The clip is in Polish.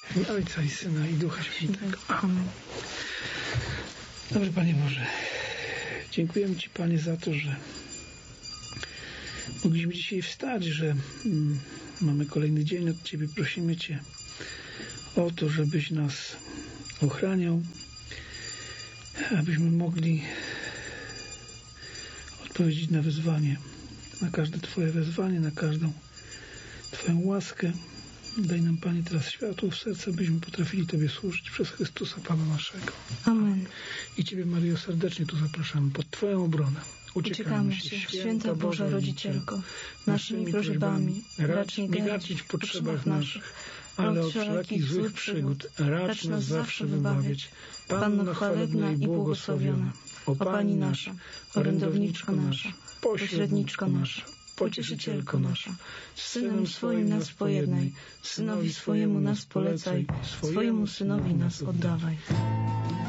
Ojca i Syna i Ducha Świętego. Amen. Dobry Panie Boże, dziękujemy Ci, Panie, za to, że mogliśmy dzisiaj wstać, że mamy kolejny dzień od Ciebie. Prosimy Cię o to, żebyś nas ochraniał, abyśmy mogli odpowiedzieć na wezwanie, na każde Twoje wezwanie, na każdą Twoją łaskę. Daj nam, Panie, teraz światło w serce, byśmy potrafili Tobie służyć przez Chrystusa Pana naszego. Amen. I Ciebie, Maryjo, serdecznie tu zapraszamy pod Twoją obronę. Uciekamy się, Święta Boża Rodzicielko, naszymi prośbami, racz nie gadzić w potrzebach naszych, ale od wszelakich złych przygód racz nas zawsze wybawiać. Panno chwalebna i błogosławiona, o Pani nasza, orędowniczko nasza, pośredniczko nasza, Pocieszycielko nasza, z Synem swoim nas pojednaj, Synowi swojemu nas polecaj, swojemu Synowi nas oddawaj.